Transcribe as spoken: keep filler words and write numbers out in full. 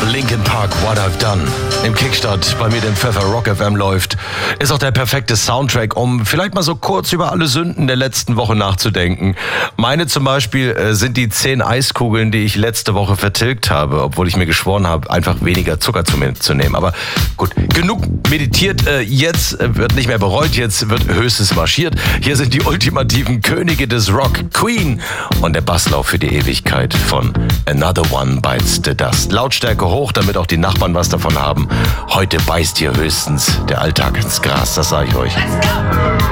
Linkin Park, What I've Done. Im Kickstart bei mir den Pfeffer Rock F M läuft, ist auch der perfekte Soundtrack, um vielleicht mal so kurz über alle Sünden der letzten Woche nachzudenken. Meine zum Beispiel äh, sind die zehn Eiskugeln, die ich letzte Woche vertilgt habe, obwohl ich mir geschworen habe, einfach weniger Zucker zu mir zu nehmen. Aber gut, genug meditiert, äh, jetzt wird nicht mehr bereut, jetzt wird höchstens marschiert. Hier sind die ultimativen Könige des Rock, Queen und der Basslauf für die Ewigkeit von Another One Bites the Dust. Lautstärke hoch, damit auch die Nachbarn was davon haben. Heute beißt hier höchstens der Alltag ins Gras, das sage ich euch.